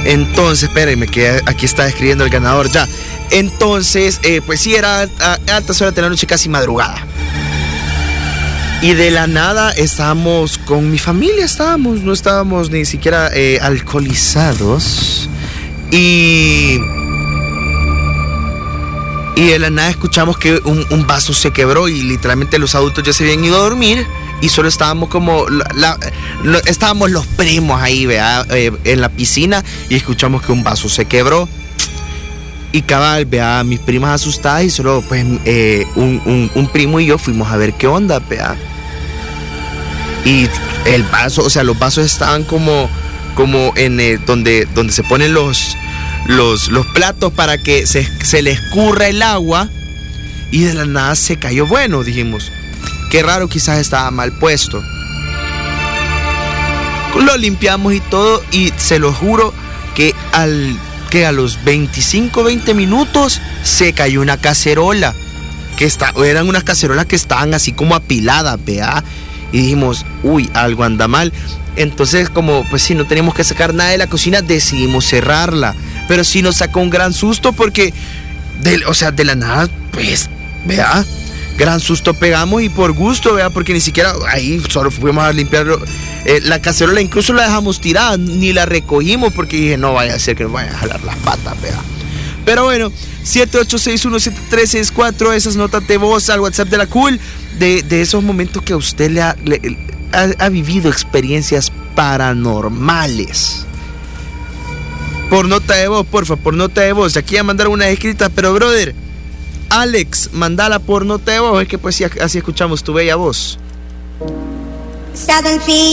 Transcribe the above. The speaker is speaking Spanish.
Entonces, espérenme, que aquí está escribiendo el ganador ya. Entonces, pues sí, era a altas horas de la noche, casi madrugada. Y de la nada estábamos con mi familia, no estábamos ni siquiera alcoholizados. Y de la nada escuchamos que un vaso se quebró y literalmente los adultos ya se habían ido a dormir. Y solo estábamos como, estábamos los primos ahí, ¿verdad? En la piscina, y escuchamos que un vaso se quebró. Y cabal, vea, mis primas asustadas, y solo pues un primo y yo fuimos a ver qué onda, vea. Y el vaso, o sea, los vasos estaban como en donde se ponen los platos para que se le escurra el agua, y de la nada se cayó. Bueno, dijimos, qué raro, quizás estaba mal puesto. Lo limpiamos y todo, y se lo juro que a los 20 minutos se cayó una cacerola. Eran unas cacerolas que estaban así como apiladas, ¿vea? Y dijimos, uy, algo anda mal. Entonces, como pues sí, no teníamos que sacar nada de la cocina, decidimos cerrarla. Pero sí nos sacó un gran susto porque, de la nada, pues, ¿vea? Gran susto pegamos, y por gusto, ¿vea? Porque ni siquiera ahí solo fuimos a limpiarlo. La cacerola incluso la dejamos tirada, ni la recogimos porque dije, no vaya a ser que nos vayan a jalar las patas, ¿vea? Pero bueno, 78617364, esas notas de voz al WhatsApp de la Cool, de esos momentos que a usted le ha vivido experiencias paranormales. Por nota de voz, porfa, por nota de voz. Aquí ya mandaron unas escritas, pero brother, Alex, mandala por nota de voz, es que pues así escuchamos tu bella voz.